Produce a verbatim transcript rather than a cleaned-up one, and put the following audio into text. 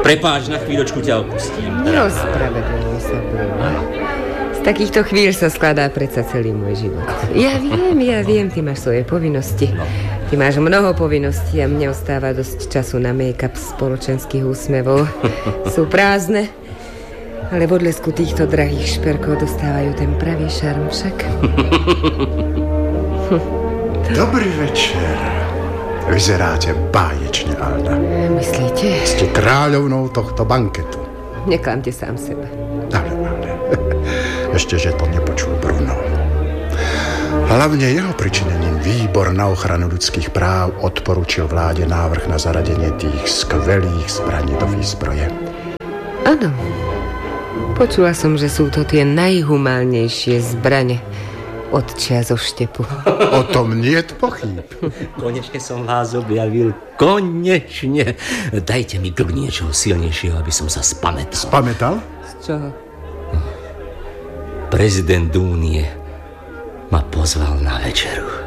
Prepáč, na chvíľočku ťa opustím. Neospravedlňuj sa, Bruno. Z takýchto chvíľ sa skladá predsa celý môj život. Ja viem, ja viem, ty máš svoje povinnosti. Ty máš mnoho povinností a mne ostáva dosť času na make-up spoločenských úsmevov. Sú prázdne, ale v odlesku týchto drahých šperkov dostávajú ten pravý šarm však. Dobrý večer. Vyzeráte báječne, Alda. Myslíte? Ste kráľovnou tohto banketu. Neklamte sám seba. Ale, ale. Ešte, že to nepočul Bruno. Hlavne jeho pričinením Výbor na ochranu ľudských práv odporučil vláde návrh na zaradenie tých skvelých zbraní do výzbroje. Áno. Počula som, že sú to tie najhumálnejšie zbrane od čias zo štepu. O tom niet pochýb. Konečne som vás objavil. Konečne. Dajte mi glk niečoho silnejšieho, aby som sa spamätal. Spamätal? Z čoho? Prezident Únie ma pozval na večeru.